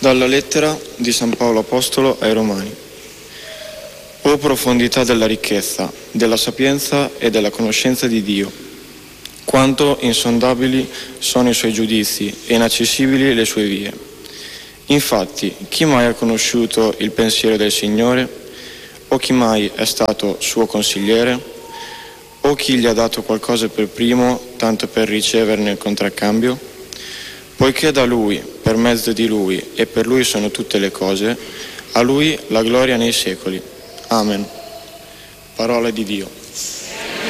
Dalla lettera di San Paolo Apostolo ai Romani. O profondità della ricchezza, della sapienza e della conoscenza di Dio, quanto insondabili sono i suoi giudizi e inaccessibili le sue vie. Infatti, chi mai ha conosciuto il pensiero del Signore? O chi mai è stato suo consigliere? O chi gli ha dato qualcosa per primo, tanto per riceverne il contraccambio? Poiché da Lui, per mezzo di Lui e per Lui sono tutte le cose, a Lui la gloria nei secoli. Amen. Parola di Dio.